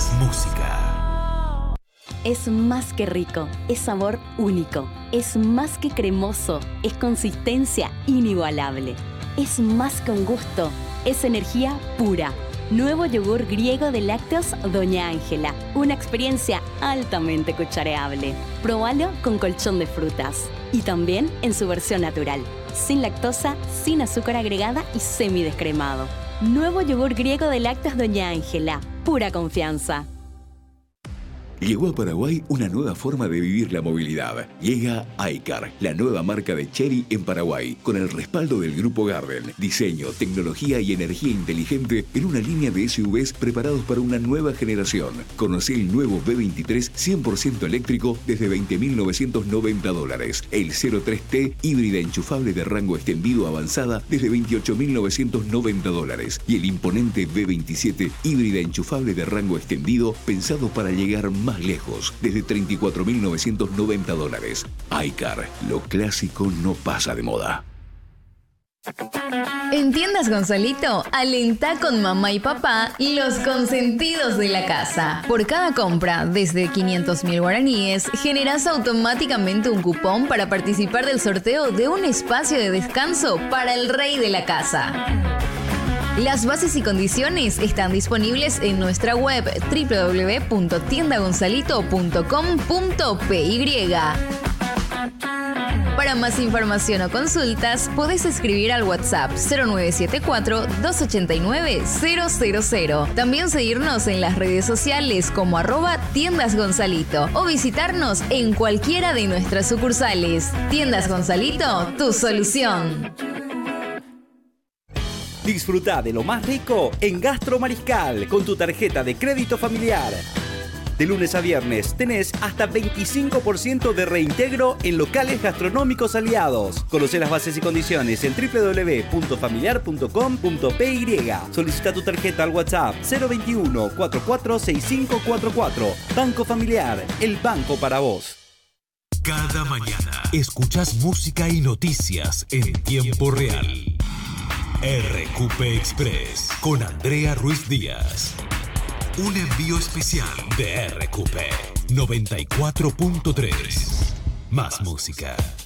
Más música. Es más que rico, es sabor único, es más que cremoso, es consistencia inigualable, es más que un gusto, es energía pura. Nuevo yogur griego de lácteos Doña Ángela, una experiencia altamente cuchareable. Próbalo con colchón de frutas y también en su versión natural, sin lactosa, sin azúcar agregada y semidescremado. Nuevo yogur griego de lácteos Doña Ángela, pura confianza. Llegó a Paraguay una nueva forma de vivir la movilidad. Llega iCar, la nueva marca de Chery en Paraguay, con el respaldo del Grupo Garden. Diseño, tecnología y energía inteligente en una línea de SUVs preparados para una nueva generación. Conocí el nuevo B23 100% eléctrico desde $20.990. El 03T híbrida enchufable de rango extendido avanzada desde $28.990. Y el imponente B27 híbrida enchufable de rango extendido pensado para llegar más lejos, desde $34.990. iCar, lo clásico no pasa de moda. En Tiendas Gonzalito, alentá con mamá y papá los consentidos de la casa. Por cada compra desde 500.000 guaraníes, generás automáticamente un cupón para participar del sorteo de un espacio de descanso para el rey de la casa. Las bases y condiciones están disponibles en nuestra web www.tiendagonzalito.com.py. Para más información o consultas, podés escribir al WhatsApp 0974-289-000. También seguirnos en las redes sociales como @tiendasgonzalito o visitarnos en cualquiera de nuestras sucursales. Tiendas Gonzalito, tu solución. Disfruta de lo más rico en Gastro Mariscal con tu tarjeta de crédito familiar. De lunes a viernes tenés hasta 25% de reintegro en locales gastronómicos aliados. Conocé las bases y condiciones en www.familiar.com.py. Solicita tu tarjeta al WhatsApp 021 446544. Banco Familiar, el banco para vos. Cada mañana escuchas música y noticias en tiempo real. RQP Express con Andrea Ruiz Díaz. Un envío especial de RQP 94.3. Más música.